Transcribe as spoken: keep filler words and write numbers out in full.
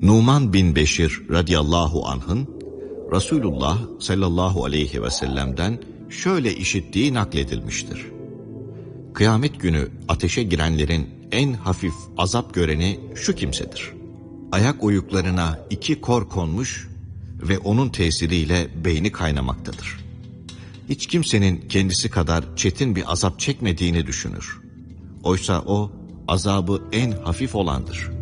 Numan bin Beşir radıyallahu anh'ın Resulullah sallallahu aleyhi ve sellem'den şöyle işittiği nakledilmiştir. Kıyamet günü ateşe girenlerin en hafif azap göreni şu kimsedir. Ayak oyuklarına iki kor konmuş ve onun tesiriyle beyni kaynamaktadır. Hiç kimsenin kendisi kadar çetin bir azap çekmediğini düşünür. Oysa o azabı en hafif olandır.